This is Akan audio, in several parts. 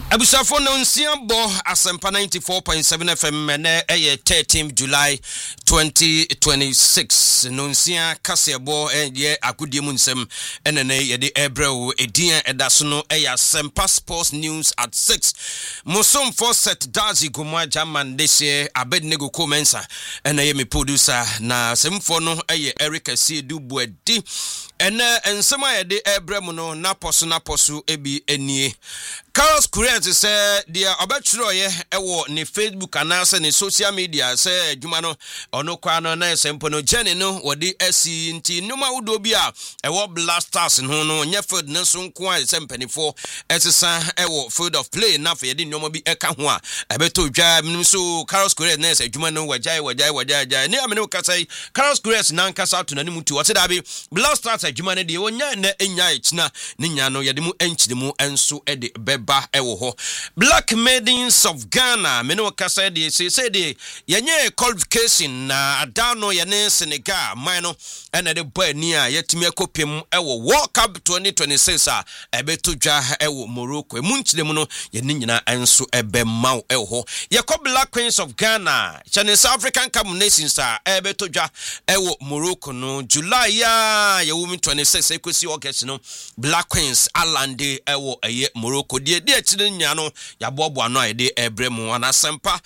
Abusafo no nsia bo Asempa 94.7 FM na 13 July 2026 no nsia kasebo ye akudie mu nsem enene ye de ebrew edin edaso no Asempa Sports News at 6 Musom for set dazi gomwa German dese Abednego Komensa ene ye me producer na semfo no Eric Asiedu Buedi ene ensema ye de ebrem no naposo ebi enie Carlos Kurez say dia obetro ye ewo ni Facebook anase ni social media say adwuma no ono kwa no na sempo no jeni no wodi asi nti numa wudo bi a ewo Blasters no no nya field ne so nko a sempanifo etesa ewo field of play na fa ye de nyomo bi eka ho a ebeto dwa minim so Carlos Kurez na say adwuma no wajai ni amene ka say Carlos Kurez na nkasa to na ni mutu wote da bi Blasters adwuma ne de wonya na enya echina ne nya no ye de mu enchide mu enso e de ba ewo ho Black Maidens of Ghana meno kasa de say de yenye qualification na adano yene Senegal mino ene de boy ni a yetimi akopem ewo World Cup 2026 a ebeto dwa ewo Morocco emunchide mu no yene nyina enso ebe maw ewo ho yekọ Black Queens of Ghana chane South African Cup Nations a ebeto dwa ewo Morocco no July ya yewumi 26 ekosi August no Black Queens alande ewo eye Morocco de chine nyano ya bobo ano ide ebremu ana Asempa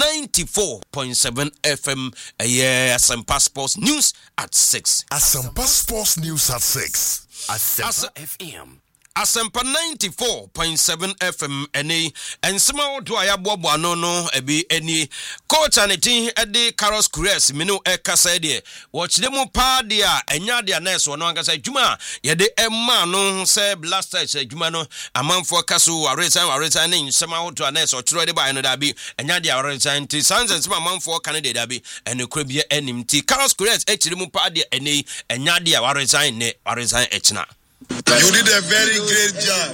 94.7 FM Asempa Sports News at 6 Asempa Sports News at 6 Asempa FM Asempa 94.7 FM eni ensema odo ayabobo ano no ebi eni coach anetin ede Carlos Kurez minu ekasa de wochide mu pa de a enya de na eso no ankasa dwuma ye de emma no se Blasters dwuma no amanfo kaso waresa ne nsema odo na eso tro de ba no da bi enya de waresa nti sanse nsema amanfo kan de da bi ene kura bi enimti Carlos Kurez echire mu pa de eni enya de waresa ne waresa echina. You did a very great job.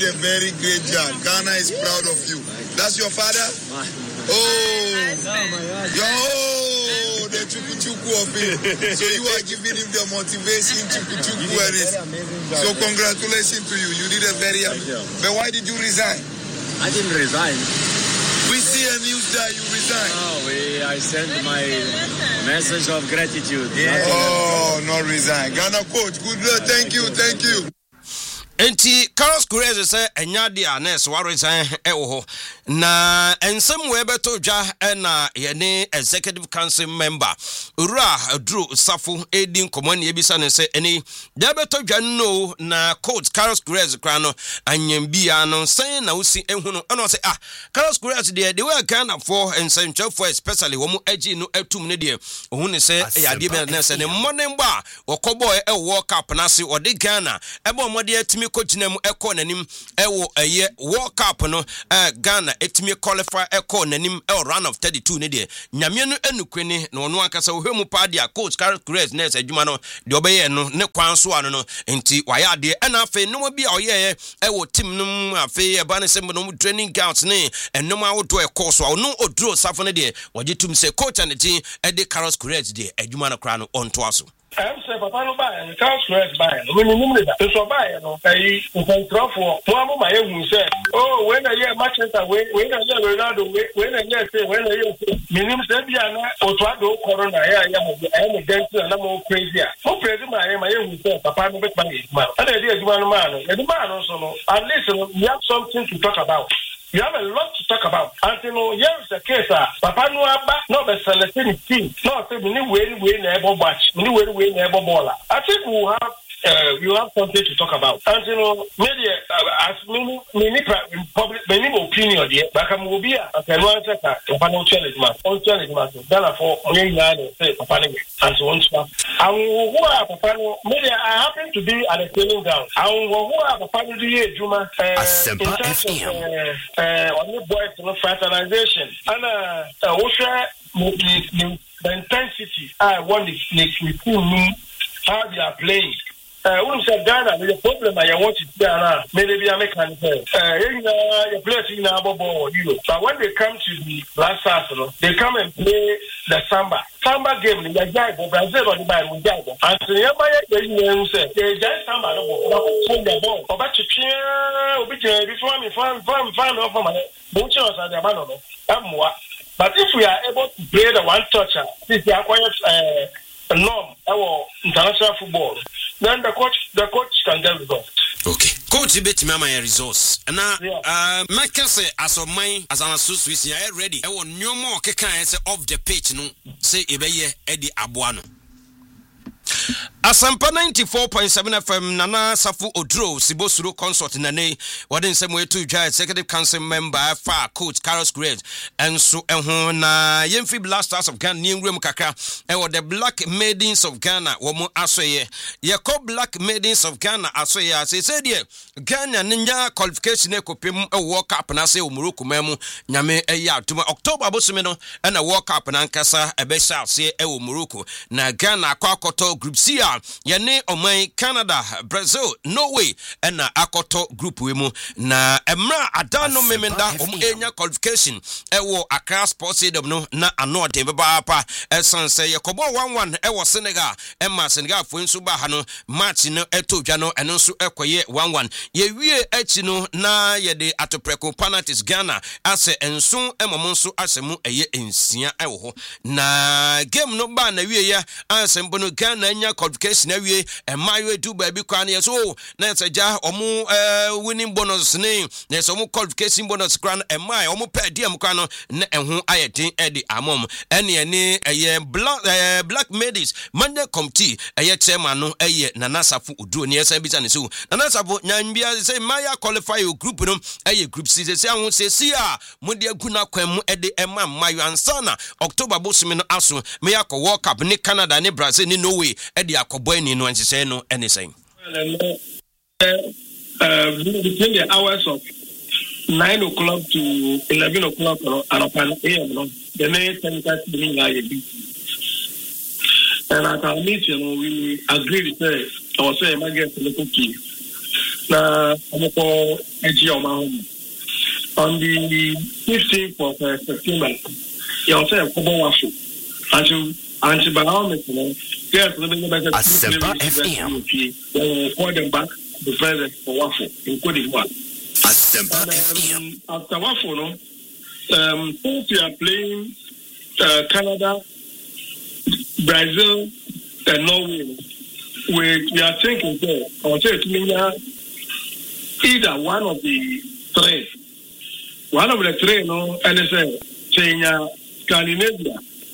Ghana is proud of you. That's your father? The chuku of him. So you are giving him the motivation chuku where is. So congratulations to you. You did a very But why did you resign? I didn't resign. We see a news that you resigned. I sent my message of gratitude. Not resign. Ghana coach, good luck. Thank you. Enti Carlos Kurez say enya de anes waresan ewo ho na ensem we beto dwa na ye ne executive council member Ura Drew Safo edin komani ebisa ne say eni de beto dwa no na coach Carlos Kurez kra no anyambia no say na usi ehunu no say Carlos Kurez de we Ghana for ensentwefo especially wo mu agi no atum ne de ohun ne say ya de be na say ne morning ba wokobo e World Cup na say odi Ghana ebe omode atimi kojina mu eko nanim ewo eye World Cup no Ghana etimi qualify eko nanim e round of 32 ne de nyame no enukweni na ono akasa ohwemu pa de coach Carlos Kurez na adwuma no de obeye no ne kwan so ano no enti waya de na afi no bi a oye ewo team no afi e ba ne sembo no training grounds ne enom awodo e course no oduro safo ne de wajetum se coach and the team e de Carlos Kurez de adwuma no kra no onto aso I'm saying, Papa, no buy, Carlos Kurez buy. When you need that, so buy, pay control for one my own say, oh, when I hear Manchester, when I hear Ronaldo, when I hear minimum Sebiana, or Twado, Corona, I am against and I'm all crazy. For President, I am my own say, Papa, no bet money. And I did one man, and the man also, at least we have something to talk about. You have a lot to talk about. Until here's the case, Papa Nuaba, not the selecting team, not the way never watch, way never baller. I think we have. You have something to talk about. And media as many public opinion here, but I'm will be a answer Papa challenge man. Then for say Papa and so on. And who are Papa media I happen to be at the training ground. And who are Papa do Juma Asempa FM on the boys fraternization. And also the intensity I want to me how they are playing. we say Ghana, the problem I want to Ghana, maybe American your players in our ball, but when they come to the last Arsenal, they come and play the Samba game, the guy for Brazil on the ball with Jago. And so you say, they just Samba, the ball, but you can't, before me, find off my butchers and the man. But if we are able to play the one toucher, this is a norm our international football, then the coach can get results. Okay. Coach bit me my results. And make say as of mine as an association ready. I want no more can say off the pitch no say ebeye Eddie Abuano. Asampa 94.7 FM Nana Safu Odro Sibosuro consort nane wadin semwe to dwa executive council member fa coach Carlos Great enso ehho na Yemfi Blasters of Ghana niwrem kakra the Black Maidens of Ghana wo mo asoye ye ko Black Maidens of Ghana asoye say de Ghana ninja qualification ekopem World Cup na say Morocco memu nyame eya tuma October abosome no na World Cup na nkasa ebe sha say Morocco na Ghana akoto group C yene omai Canada, Brazil, Norway and akoto group wemu na emra adano memenda enya qualification ewo Accra Sports Stadium no na ano de beba pa esan say yakobo 1-1 ewo Senegal emma Senegal fo nso ba ha no match no etodwa no eno nso ekoye 1-1 ye wie echi no na ye de atopreko penalties Ghana ase enso emom nso asemu eye ensia ewo ho na game no ba na wie ya ansembo no Ghana enya qualification awie emayo edu ba bi kwa na yeso na seja omu winning bonus ne na yeso omu qualification bonus kwa na emai omu per diem kwa no na ehun ayedin edi amom ene ne eye Black Maidens manje committee eye chairman no eye Nana Safu Oduro ne yesa bi tane so Nana Safu nyanbia say maya qualify your group no eye group C say ahun say si a mode aguna kwan mu ede ema mayo ansana October bosome no aso me yakọ World Cup ne Canada ne Brazil ne Norway ede akoboy ni no ansese no anything between the hours of 9 o'clock to 11 o'clock AM the main technical meeting and at our meeting we agreed to I say my guest the cookie na amoko eji o ma home on the 15th of September you say ko bo wafu until by all means yes Asempa FM we call them back the president for wafu in Cote d'Ivoire. Asempa FM After wafu no since we are playing Canada, Brazil and Norway, we are thinking that I would say to me either one of the three no and say Scandinavia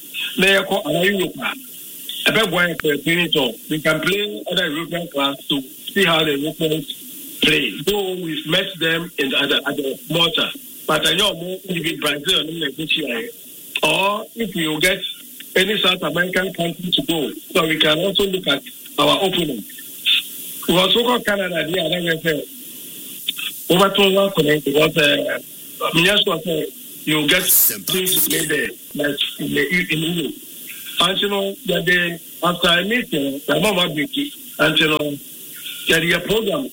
we can play other European class to see how the Europeans play. Though we've met them at the Malta, but I know more maybe Brazil this year. Or if you get any South American country to go, so we can also look at our opponents. We also got Canada there. Over to connect because you get teams to play there, like in Europe. And you know that after I meet the mama Vicky, and you know there is a program.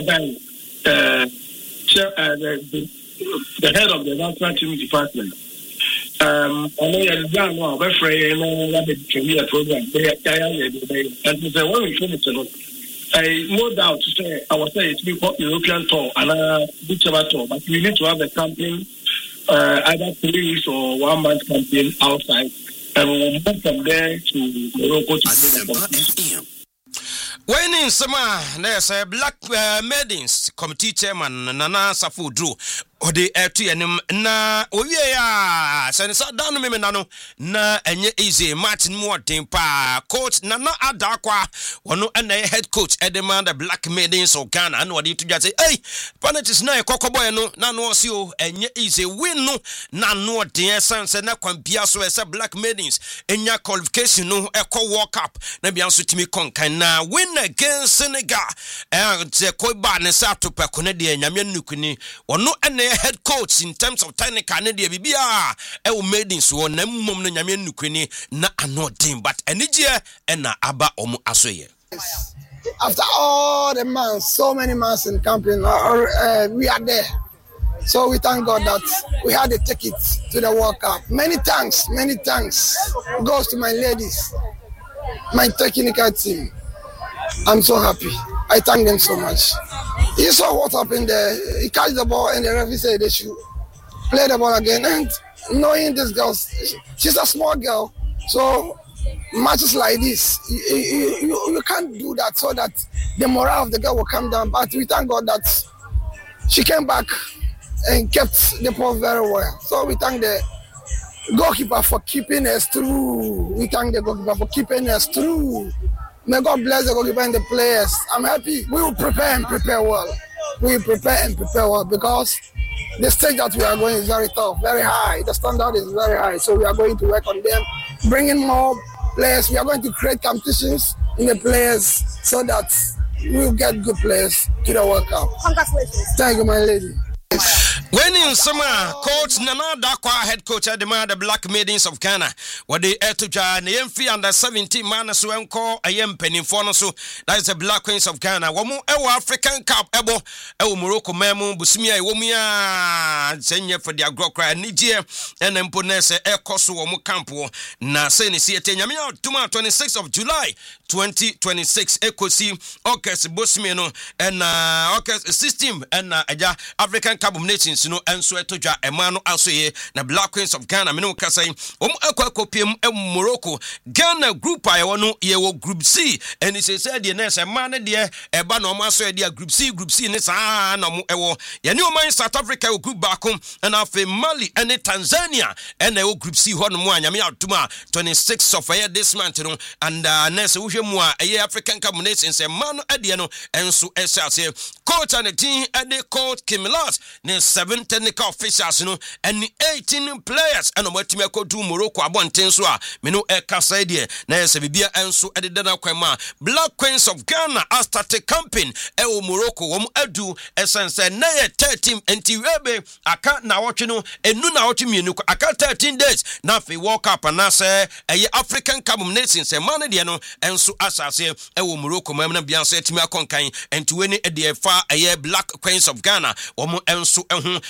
The head of the national team department. I know you're done now. We're free and the program. And he said, when we finish it, I no doubt to say I will say it's been European tour and whichever tour, but we need to have a campaign, either 3 weeks or 1 month campaign outside. And we will move from there to Morocco to play the competition. When in summer, there's a Black Maidens committee chairman Nana Safu Oduro ode etu enim na owie ya sensa danu me nano na enye easy Martin Morton pa coach Nana Adakwa wono na head coach Edema the Black Maidens of Ghana and wadi to just say hey penalties na kokoboy no na no si o enye easy win no na no den sense na kwambia so ese Black Maidens enya qualification no eko World Cup na bia so timi konkan na win against Senegal je ko ba ne sa to pe ko na de nyame nukuni wono na head coach in terms of technical na de bibia e wo Maidens wo na mmom no nyame nukuni na ano den but enije e na aba omu asoye after all the months, so many months in camping, we are there. So we thank God that we had a ticket to the World Cup. Many thanks goes to my ladies, my technical team. I'm so happy. I thank them so much. You saw what happened there. He catch the ball and the referee said they should play the ball again. And knowing this girl, she's a small girl. So matches like this, you can't do that so that the morale of the girl will come down. But we thank God that she came back and kept the ball very well. So we thank the goalkeeper for keeping us through. We thank the goalkeeper for keeping us through. May God bless the goalkeeper and the players. I'm happy. We will prepare and prepare well. We will prepare and prepare well because the stage that we are going is very tough, very high. The standard is very high. So we are going to work on them, bringing more players. We are going to create competitions in the players so that we will get good players to the World Cup. Congratulations. Thank you, my lady. When in summer, coach Nana Dakwa, head coach at the Black Maidens of Ghana, what they air to Jan, the MF under 17 man as well call a young penny for so that is the Black Queens of Ghana. One more African Cup, Ebo, Morocco, Memo, Busmia, Womia, Senya for their Grokra, Niger, and then Ponese, Air Koso, Omo Campo, Naseni, Yamia, 26th of July 2026, Ekosi, Orchestra, Bosmiano, and Orchestra system, and African Cup of Nations. No, and so to ja emano asoye na Black Queens of Ghana me no kasai akopiem Morocco Ghana group I wono ye wo group C and he said the next man de eba no maso de group C ne sa na mo ewo ye ne o man South Africa wo group back and afi Mali and Tanzania and wo group C ho no mo anyame atuma 26th of this month no and next wo hwemu a African Cup Nations e man ade no enso esase coach and the team and the coach Kimilas ne 7 technical officials no and 18 players and omatimi akodu Morocco abonten so a me no ekasa de na yesa bibia enso ededa na kwama Black Queens of Ghana started camping e Morocco wom adu esense na ye 13 entiwebe aka na wotwe no enu na wotwe mienu aka 13 days na fe World Cup na se eye African Cup of Nations e man de no enso asase e Morocco mam na bia so etimi akonkan entiwe ni de fa eye Black Queens of Ghana wom enso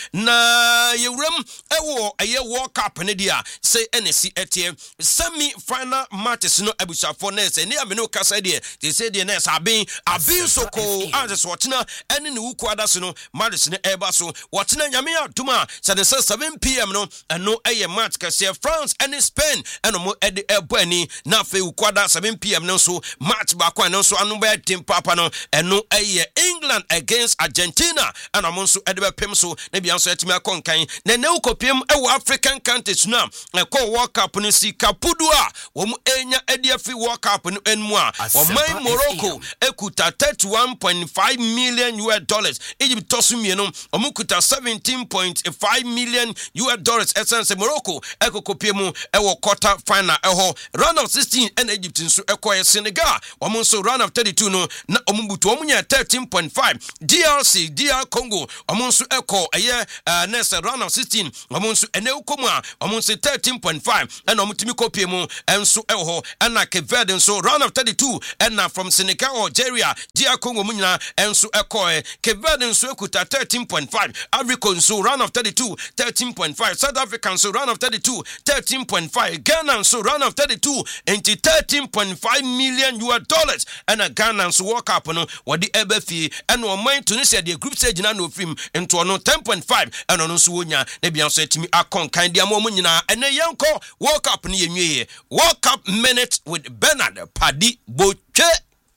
na yewram ewo eye World Cup ne dia say NC etie semi final matches no abusafo na say ne ameno kasa de they say the next abin soko as wotena ene ne wuku adaso no matches ne eba so wotena nyame aduma say the 7 p.m. no eno eye match kase France and Spain eno mo ede ebo ani na fe wuku ada 7 p.m. no so match ba kwa no so anu ba team papa no eno eye England against Argentina eno mo so ede be pem so na bia so etimi akonkan na ne ukopiem ewo African countries na ko World Cup no si kapudua wo mu enya ediafi World Cup no enmu a wo man Morocco ekuta $31.5 million Egypt tosumie no omukuta $17.5 million essence Morocco ekokopiem ewo quarter final eho round of 16 and Egypt nso ekoye Senegal wo mu nso round of 32 no na omumbutu omunya 13.5 DR Congo wo nso eko next round of 16 omunsu ene ukomwa omunsu 13.5 and omutimi kopie mu enso eho na Cape Verde nso round of 32 and from Senegal Algeria DR Congo munyina enso ekoe Cape Verde nso ekuta 13.5 Africa nso round of 32 13.5 South Africa nso round of 32 13.5 Ghana nso round of 32 into $13.5 million and Ghana nso World Cup no wodi ebefi and oman Tunisia the group stage na no film into no 10.5 and on so wonya na bia so etimi akon kan dia mo nyina ene yenko World Cup ni yenwie World Cup minute with Bernard Paddy Boche.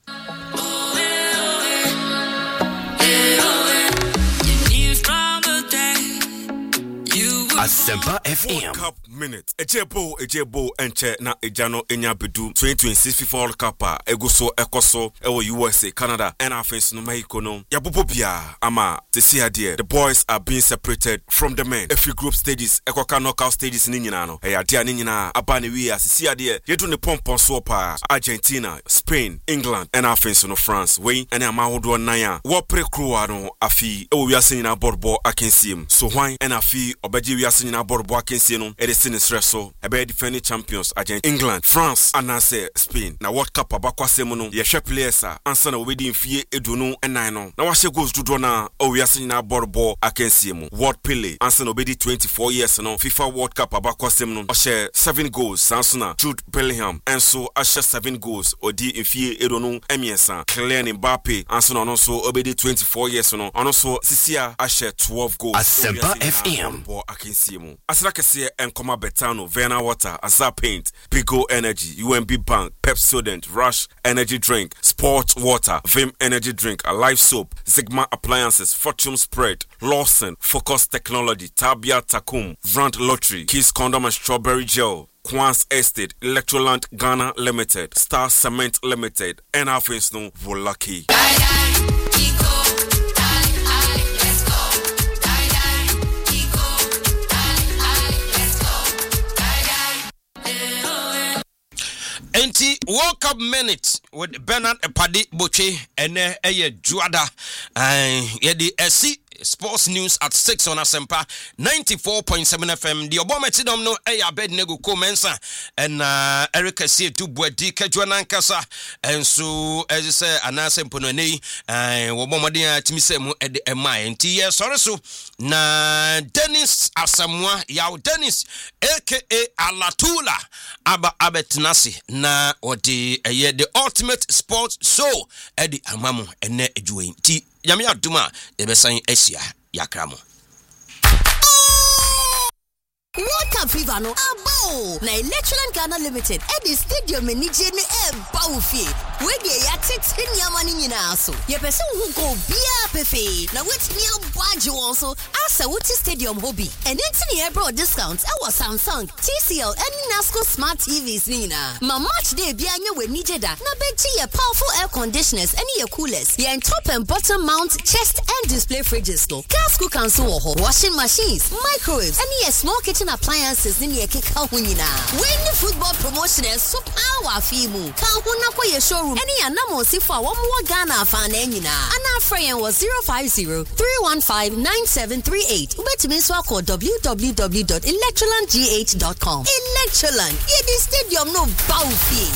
Asempa FM World Cup minute. Ejebo enche na ejano enya bedu 2026 FIFA World Cup egoso ekoso ewo USA, Canada, and afenso no Mexico no. Yabobo bia ama tesi ade. The boys are being separated from the men. Every group stages, ekoka knockout stages ni nyina no. Ade ni nyina aba ne wi asisi ade. Yedu ne pompon so pa Argentina, Spain, England, and afenso no France. We and ama hodo nan wo pre crew no afi ewo wiase nyina boardball akensim. So why and afi obeji wiase nyina borbo akensie no e de sinisre so e be defending champions agent England, France, and Spain. Na World Cup abakwasem no ye hwe players ansa na obedi mfie edunu enan no na wahye goals dodo na o wiase nyina borbo akensie mu. World Pele ansa na obedi 24 years no FIFA World Cup abakwasem no o share 7 goals ansa na Jude Bellingham enso a share 7 goals odi mfie edunu emiensa. Kylian Mbappe ansa na no so obedi 24 years no ono so sisia a share 12 goals. Asempa FM bo akensie mu. Asra kese enkoma betano Vena Water, Azar Paint, Pico Energy, UMB Bank, Pepsodent, Rush Energy Drink, Sport Water, Vim Energy Drink, Alive Soap, Sigma Appliances, Fortune Spread, Lawson, Focus Technology, Tabia Takum, Rand Lottery, Kiss Condom and Strawberry Gel, Quans Estate, Electroland Ghana Limited, Star Cement Limited, and our face no Volaki. Enti World Cup minute with Bernard Epadi Boche ene eye juada yedi esi Sports News at 6 on Asempa 94.7 FM. The Obama Tidom no eya bed nego komensa and Erica see to Bwedi Kajwana Kasa and so as you say Anasempo no nei Obama dia timisemu ed emai enti yes sorry so na Dennis Asamwa yaw Dennis aka Alatula aba abetnasi na odi eye the ultimate sports show edi amamu ene ejuwe nti Yami Aduma, the Bessan Asia, Yakramo. World Cup fever no abo na Electroland Ghana Limited at the stadium ni je ni bawfi we dey ya tete nyamani nyina so ye pese hu go bia pefe na wetimi abage won so asa wuti stadium hobby and entini e bro discounts e was Samsung, TCL and Nasco smart TVs nina ma match day bia nya we ni jeda na beti ye powerful air conditioners and ye coolers ye top and bottom mount chest and display fridges no gas cooker so washing machines microwaves and ye small kitchen appliances in your kika hunina. When the football promotion is so power fimu. Kahuna kwa your showroom. Any anamo sifa one more Ghana fan enina. Ana friend was 050-315-9738. Ubetimiswa call www.electrolandgh.com. Electroland. Yeah, the stadium no baufi.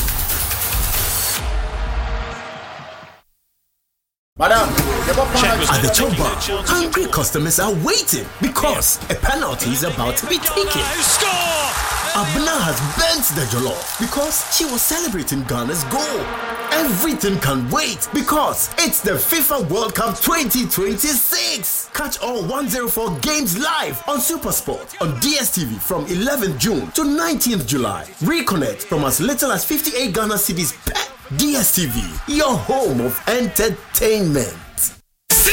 Madam, at the chop bar, hungry customers are waiting because a penalty is about to be taken. Abna has bent the jollof because she was celebrating Ghana's goal. Everything can wait because it's the FIFA World Cup 2026. Catch all 104 games live on SuperSport on DSTV from 11th June to 19th July. Reconnect from as little as 58 Ghana cedis per DSTV, your home of entertainment.